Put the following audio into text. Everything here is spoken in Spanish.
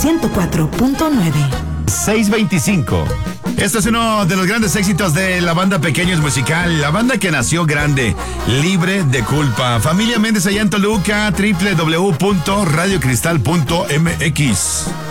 104.9. 625. Este es uno de los grandes éxitos de la banda Pequeños Musical, la banda que nació grande, libre de culpa. Familia Méndez allá en Toluca, www.radiocristal.mx.